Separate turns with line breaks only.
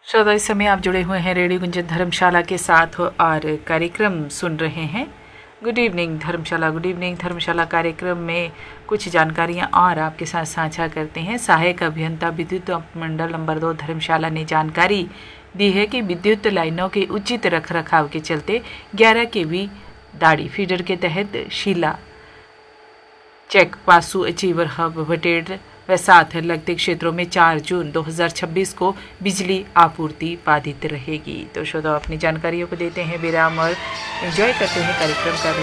श्रोता, इस समय आप जुड़े हुए हैं रेडियो गुंजन धर्मशाला के साथ और कार्यक्रम सुन रहे हैं गुड इवनिंग धर्मशाला। गुड इवनिंग धर्मशाला कार्यक्रम में कुछ जानकारियां और आपके साथ साझा करते हैं। सहायक अभियंता विद्युत मंडल नंबर 2 धर्मशाला ने जानकारी दी है कि विद्युत लाइनों के उचित रखरखाव के चलते 11 kV दाड़ी फीडर के तहत Sheila check Pasu achiever hub भटेड़ व साथ लगते क्षेत्रों में 4 जून 2026 को बिजली आपूर्ति बाधित रहेगी। तो श्रोता, अपनी जानकारियों को देते हैं विराम और एंजॉय करते हैं कार्यक्रम का।